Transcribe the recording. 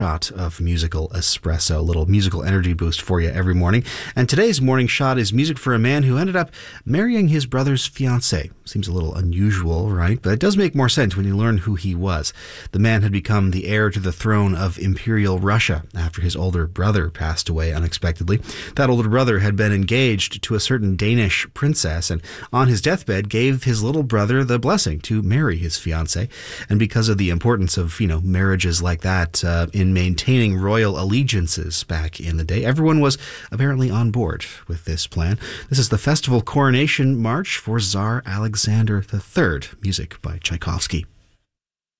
shot of musical espresso, a little musical energy boost for you every morning. And today's morning shot is music for a man who ended up marrying his brother's fiancée. Seems a little unusual, right? But it does make more sense when you learn who he was. The man had become the heir to the throne of Imperial Russia after his older brother passed away unexpectedly. That older brother had been engaged to a certain Danish princess, and on his deathbed gave his little brother the blessing to marry his fiancée. And because of the importance of, marriages like that in maintaining royal allegiances back in the day, everyone was apparently on board with this plan. This is the Festival Coronation March for Tsar Alexander III, music by Tchaikovsky.